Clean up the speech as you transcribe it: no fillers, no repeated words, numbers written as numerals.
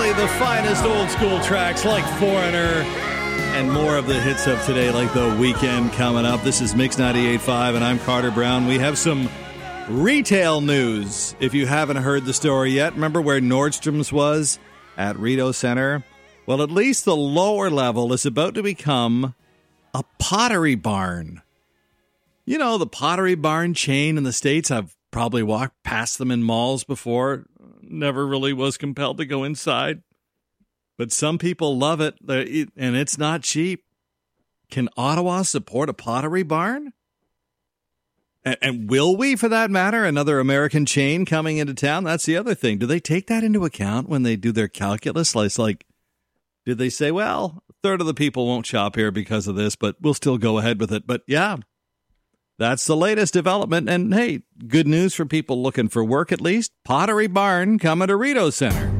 play the finest old school tracks like Foreigner and more of the hits of today like The Weeknd coming up. This is Mix 98.5 and I'm Carter Brown. We have some retail news. If you haven't heard the story yet, remember where Nordstrom's was at Rideau Center? Well, at least the lower level is about to become a Pottery Barn. You know, the Pottery Barn chain in the States. I've probably walked past them in malls before. Never really was compelled to go inside. But some people love it, and it's not cheap. Can Ottawa support a Pottery Barn? And will we, for that matter? Another American chain coming into town? That's the other thing. Do they take that into account when they do their calculus? Like, did they say, well, a third of the people won't shop here because of this, but we'll still go ahead with it? But yeah, that's the latest development. And hey, good news for people looking for work at least. Pottery Barn coming to Rideau Center.